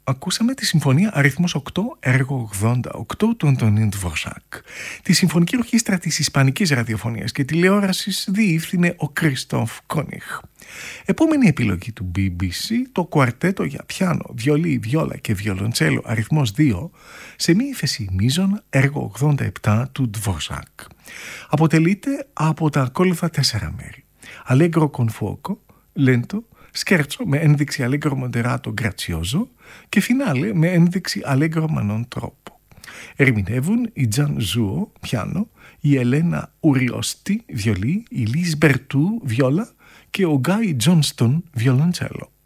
Ακούσαμε τη συμφωνία αριθμός 8, έργο 88 του Αντωνίν Ντβορσάκ. Τη συμφωνική ορχήστρα της Ισπανικής ραδιοφωνίας και τηλεόρασης διεύθυνε ο Κριστόφ Κόνιχ. Επόμενη επιλογή του BBC, το κουαρτέτο για πιάνο, βιολί, βιόλα και βιολοντσέλο αριθμός 2, σε μη ύφεση μείζων, έργο 87 του Ντβορσάκ. Αποτελείται από τα ακόλουθα 4 μέρη. Allegro con fuoco, lento, σκέρτσο με ένδειξη Allegro moderato grazioso και φινάλε με ένδειξη Allegro ma non troppo. Ερμηνεύουν η Τζαν Ζούο, πιάνο, η Ελένα Ουριώστη, βιολί, η Λις Μπερτού, βιόλα και ο Γκάι Τζόνστον, βιολοντσέλο.